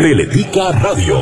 Teletica Radio.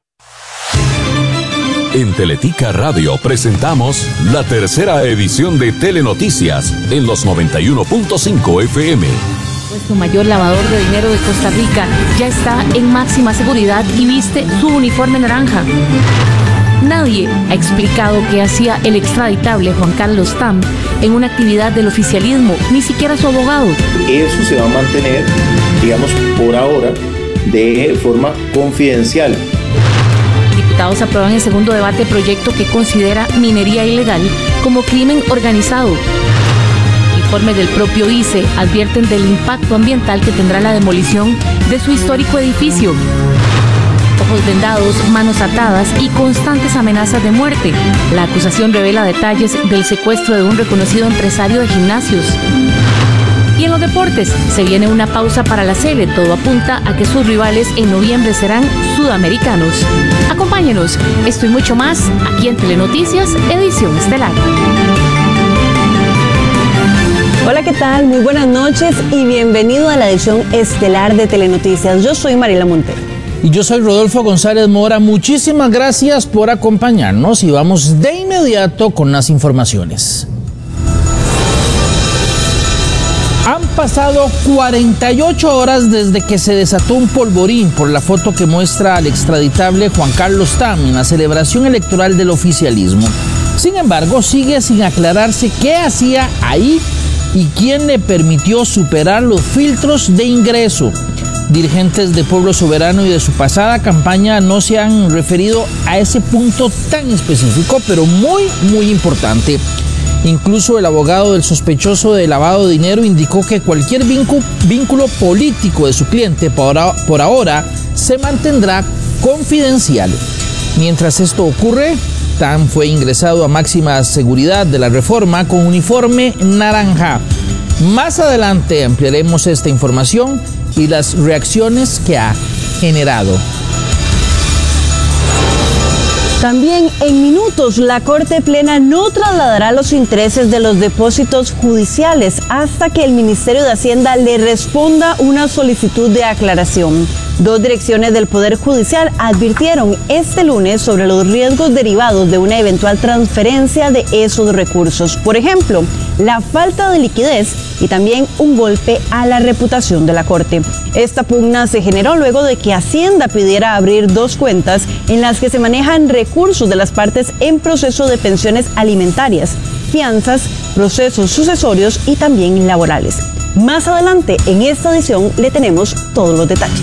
En Teletica Radio presentamos la tercera edición de Telenoticias en los 91.5 FM. Puesto mayor lavador de dinero de Costa Rica ya está en máxima seguridad y viste su uniforme naranja. Nadie ha explicado qué hacía el extraditable Juan Carlos Tam en una actividad del oficialismo, ni siquiera su abogado. Eso se va a mantener, digamos, por ahora, de forma confidencial. Diputados aprueban en segundo debate proyecto que considera minería ilegal como crimen organizado. Informes del propio ICE advierten del impacto ambiental que tendrá la demolición de su histórico edificio. Ojos vendados, manos atadas y constantes amenazas de muerte. La acusación revela detalles del secuestro de un reconocido empresario de gimnasios. Y en los deportes, se viene una pausa para la Sele. Todo apunta a que sus rivales en noviembre serán sudamericanos. Acompáñenos, esto y mucho más, aquí en Telenoticias, edición estelar. Hola, ¿qué tal? Muy buenas noches y bienvenido a la edición estelar de Telenoticias. Yo soy Mariela Montero. Y yo soy Rodolfo González Mora. Muchísimas gracias por acompañarnos y vamos de inmediato con las informaciones. Han pasado 48 horas desde que se desató un polvorín por la foto que muestra al extraditable Juan Carlos Tam en la celebración electoral del oficialismo. Sin embargo, sigue sin aclararse qué hacía ahí y quién le permitió superar los filtros de ingreso. Dirigentes de Pueblo Soberano y de su pasada campaña no se han referido a ese punto tan específico, pero muy importante. Incluso el abogado del sospechoso de lavado de dinero indicó que cualquier vínculo político de su cliente por ahora se mantendrá confidencial. Mientras esto ocurre, Tam fue ingresado a máxima seguridad de la Reforma con uniforme naranja. Más adelante ampliaremos esta información y las reacciones que ha generado. También en minutos la Corte Plena no trasladará los intereses de los depósitos judiciales hasta que el Ministerio de Hacienda le responda una solicitud de aclaración. Dos direcciones del Poder Judicial advirtieron este lunes sobre los riesgos derivados de una eventual transferencia de esos recursos. Por ejemplo, la falta de liquidez y también un golpe a la reputación de la Corte. Esta pugna se generó luego de que Hacienda pidiera abrir dos cuentas en las que se manejan recursos de las partes en proceso de pensiones alimentarias, fianzas, procesos sucesorios y también laborales. Más adelante en esta edición le tenemos todos los detalles.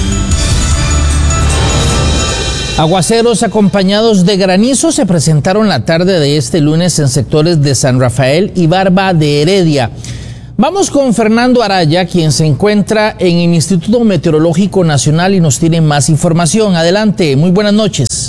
Aguaceros acompañados de granizo se presentaron la tarde de este lunes en sectores de San Rafael y Barba de Heredia. Vamos con Fernando Araya, quien se encuentra en el Instituto Meteorológico Nacional y nos tiene más información. Adelante, muy buenas noches.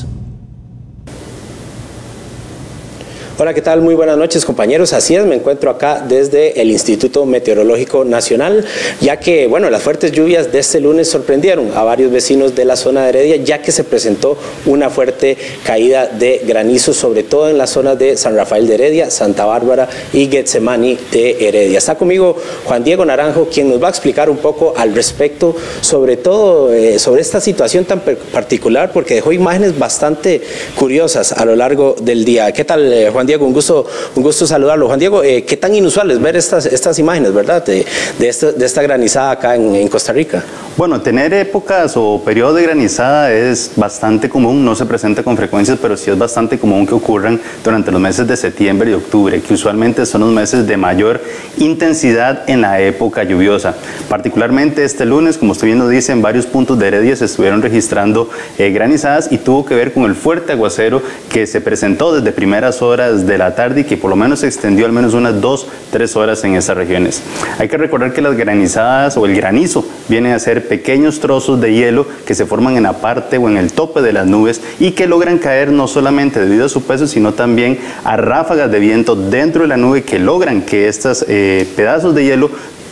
Hola, ¿qué tal? Muy buenas noches, compañeros. Así es, me encuentro acá desde el Instituto Meteorológico Nacional, ya que, bueno, las fuertes lluvias de este lunes sorprendieron a varios vecinos de la zona de Heredia, ya que se presentó una fuerte caída de granizo, sobre todo en las zonas de San Rafael de Heredia, Santa Bárbara y Getsemani de Heredia. Está conmigo Juan Diego Naranjo, quien nos va a explicar un poco al respecto, sobre todo sobre esta situación tan particular, porque dejó imágenes bastante curiosas a lo largo del día. ¿Qué tal, Juan Diego? Un gusto saludarlo. Juan Diego, ¿qué tan inusual es ver estas imágenes, verdad, de esta granizada acá en Costa Rica? Bueno, tener épocas o periodos de granizada es bastante común, no se presenta con frecuencias, pero sí es bastante común que ocurran durante los meses de septiembre y octubre, que usualmente son los meses de mayor intensidad en la época lluviosa. Particularmente este lunes, como usted bien lo dice, en varios puntos de Heredia se estuvieron registrando granizadas y tuvo que ver con el fuerte aguacero que se presentó desde primeras horas de la tarde y que por lo menos se extendió al menos unas 2-3 horas en esas regiones. Hay que recordar que las granizadas o el granizo viene a ser pequeños trozos de hielo que se forman en la parte o en el tope de las nubes y que logran caer no solamente debido a su peso, sino también a ráfagas de viento dentro de la nube que logran que estos pedazos de hielo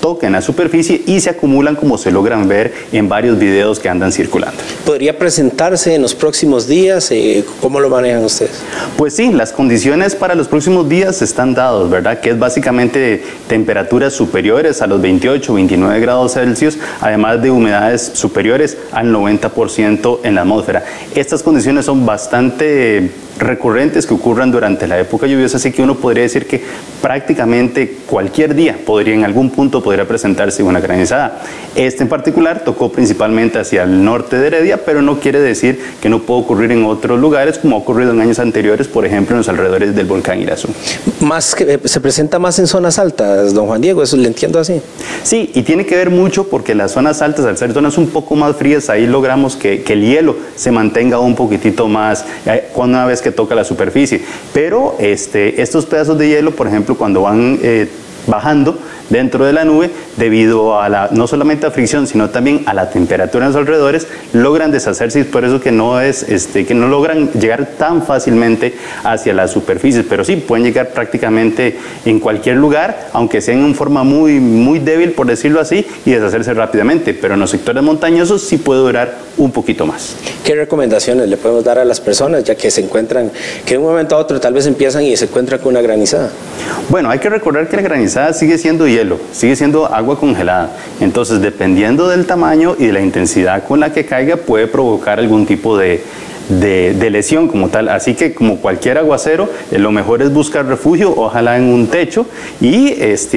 toquen la superficie y se acumulan como se logran ver en varios videos que andan circulando. ¿Podría presentarse en los próximos días? ¿Cómo lo manejan ustedes? Pues sí, las condiciones para los próximos días están dados, ¿verdad? Que es básicamente temperaturas superiores a los 28, 29 grados Celsius, además de humedades superiores al 90% en la atmósfera. Estas condiciones son bastante recurrentes que ocurran durante la época lluviosa, así que uno podría decir que prácticamente cualquier día en algún punto podría presentarse una granizada. Este en particular tocó principalmente hacia el norte de Heredia, pero no quiere decir que no pueda ocurrir en otros lugares, como ha ocurrido en años anteriores, por ejemplo en los alrededores del volcán Irazú. ¿Se presenta más en zonas altas, don Juan Diego? ¿Eso le entiendo así? Sí, y tiene que ver mucho porque las zonas altas, al ser zonas un poco más frías, ahí logramos que el hielo se mantenga un poquitito más una vez que toca la superficie, pero estos pedazos de hielo, por ejemplo, cuando van bajando dentro de la nube, debido a no solamente a fricción, sino también a la temperatura en los alrededores, logran deshacerse, y es por eso que no logran llegar tan fácilmente hacia la superficie, pero sí pueden llegar prácticamente en cualquier lugar, aunque sea en forma muy, muy débil, por decirlo así, y deshacerse rápidamente, pero en los sectores montañosos sí puede durar un poquito más. ¿Qué recomendaciones le podemos dar a las personas, ya que se encuentran, que de un momento a otro tal vez empiezan y se encuentran con una granizada? Bueno, hay que recordar que la granizada sigue siendo hielo, sigue siendo agua congelada. Entonces, dependiendo del tamaño y de la intensidad con la que caiga, puede provocar algún tipo de lesión como tal. Así que, como cualquier aguacero, lo mejor es buscar refugio, ojalá en un techo, y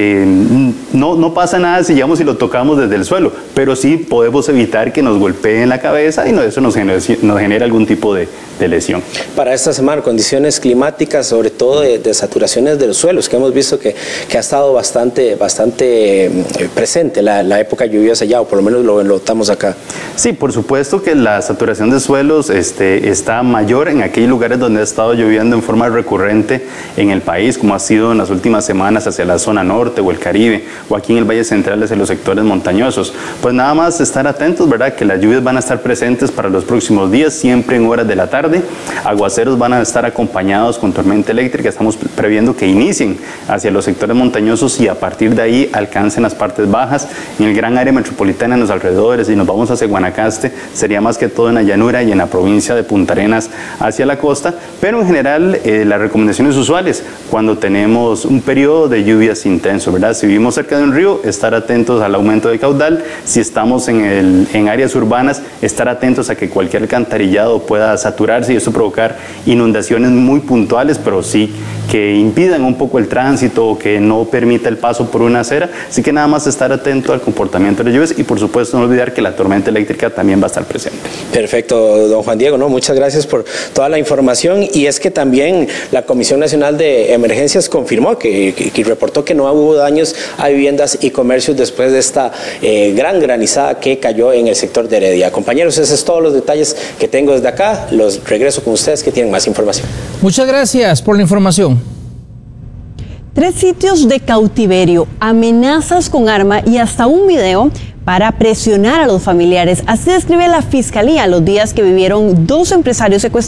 no pasa nada si lo tocamos desde el suelo, pero sí podemos evitar que nos golpee en la cabeza y eso nos genera algún tipo de lesión. Para esta semana, condiciones climáticas, sobre todo de saturaciones de los suelos, que hemos visto que ha estado bastante presente la época lluviosa ya, o por lo menos lo notamos acá. Sí, por supuesto que la saturación de suelos está mayor en aquellos lugares donde ha estado lloviendo en forma recurrente en el país, como ha sido en las últimas semanas hacia la zona norte o el Caribe, o aquí en el Valle Central hacia los sectores montañosos. Pues nada más estar atentos, ¿verdad? Que las lluvias van a estar presentes para los próximos días, siempre en horas de la tarde. Aguaceros van a estar acompañados con tormenta eléctrica. Estamos previendo que inicien hacia los sectores montañosos y a partir de ahí alcancen las partes bajas. En el gran área metropolitana, en los alrededores, y nos vamos hacia Guanacaste, sería más que todo en la llanura y en la provincia de Punta Arenas hacia la costa, pero en general las recomendaciones usuales cuando tenemos un periodo de lluvias intenso, ¿verdad? Si vivimos cerca de un río, estar atentos al aumento de caudal. Si estamos en áreas urbanas, estar atentos a que cualquier alcantarillado pueda saturarse y eso provocar inundaciones muy puntuales, pero sí que impidan un poco el tránsito o que no permita el paso por una acera. Así que nada más estar atento al comportamiento de las lluvias y por supuesto no olvidar que la tormenta eléctrica también va a estar presente. Perfecto, don Juan Diego, muchas gracias por toda la información. Y es que también la Comisión Nacional de Emergencias confirmó que reportó que no hubo daños a viviendas y comercios después de esta gran granizada que cayó en el sector de Heredia. Compañeros, esos son todos los detalles que tengo desde acá. Los regreso con ustedes que tienen más información. Muchas gracias por la información. 3 sitios de cautiverio, amenazas con arma y hasta un video para presionar a los familiares. Así describe la Fiscalía los días que vivieron 2 empresarios secuestrados